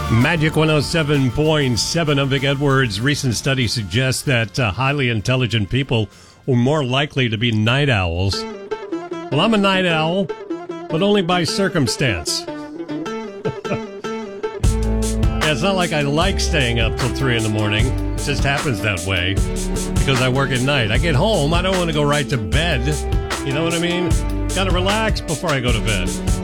Magic 107.7. I'm Vic Edwards. Recent study suggests that highly intelligent people are more likely to be night owls. Well, I'm a night owl, but only by circumstance. It's not like I like staying up till 3 in the morning. It just happens that way because I work at night. I get home, I don't want to go right to bed. You know what I mean? Gotta relax before I go to bed.